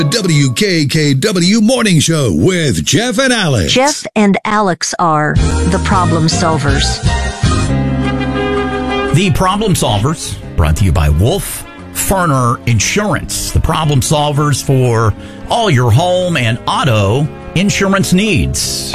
The WKKW Morning Show with Jeff and Alex. Jeff and Alex are the problem solvers. The Problem Solvers, brought to you by Wolf Ferner Insurance. The problem solvers for all your home and auto insurance needs.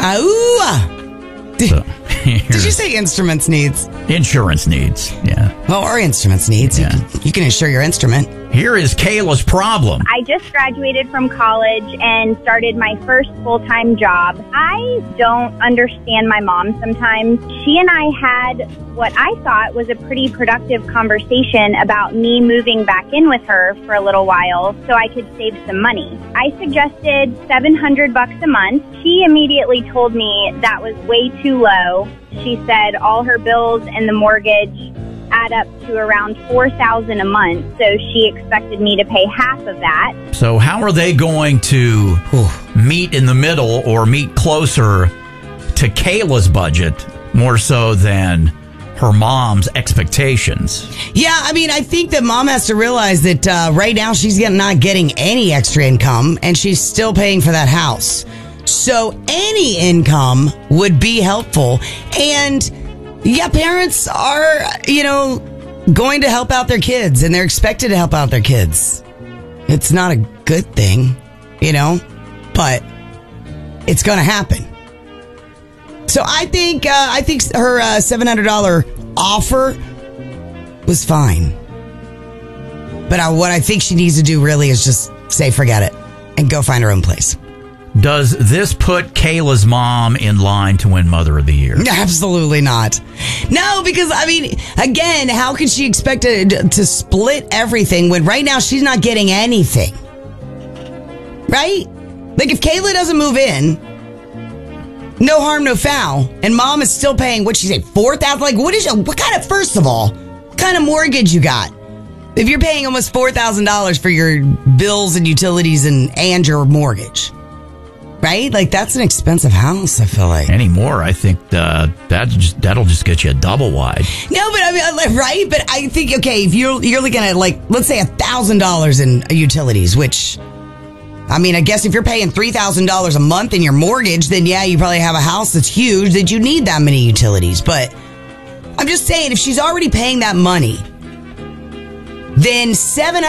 Did you say instruments needs? Insurance needs, yeah. Well, or instruments needs. Yeah. You can insure your instrument. Here is Kayla's problem. I just graduated from college and started my first full-time job. I don't understand my mom sometimes. She and I had what I thought was a pretty productive conversation about me moving back in with her for a little while so I could save some money. I suggested $700 a month. She immediately told me that was way too low. She said all her bills and the mortgage add up to around $4,000 a month, so she expected me to pay half of that. So how are they going to meet in the middle or meet closer to Kayla's budget more so than her mom's expectations? Yeah, I mean, I think that mom has to realize that right now she's not getting any extra income, and she's still paying for that house. So any income would be helpful. And yeah, parents are, going to help out their kids, and they're expected to help out their kids. It's not a good thing, but it's going to happen. So I think her $700 offer was fine. But what I think she needs to do really is just say forget it and go find her own place. Does this put Kayla's mom in line to win Mother of the Year? Absolutely not. No, because, again, how can she expect to split everything when right now she's not getting anything? Right? Like, if Kayla doesn't move in, no harm, no foul, and mom is still paying, what'd she say, $4,000? Like, first of all, what kind of mortgage you got? If you're paying almost $4,000 for your bills and utilities and your mortgage. Right? Like, that's an expensive house, I feel like. Anymore, I think that'll just get you a double wide. No, but right? But I think, okay, if you're looking at, let's say $1,000 in utilities, which, I guess if you're paying $3,000 a month in your mortgage, then yeah, you probably have a house that's huge that you need that many utilities. But I'm just saying, if she's already paying that money, then